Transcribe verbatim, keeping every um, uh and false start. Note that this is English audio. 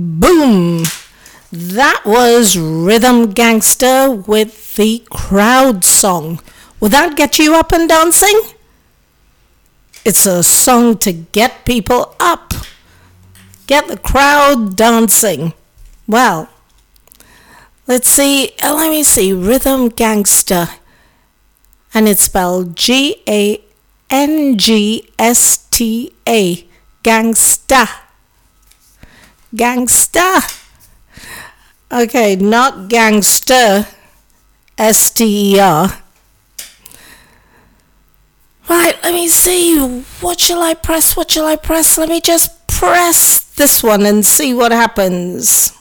Boom! That was Rhythm Gangster with the Crowd Song. Will that get you up and dancing? It's a song to get people up. Get the crowd dancing. Well, let's see. uh, Let me see. Rhythm Gangster. And it's spelled G A N G S T A. Gangsta. Gangsta. Okay, not gangster. S T E R. Right, let me see. What shall I press? What shall I press? Let me just press this one and see what happens.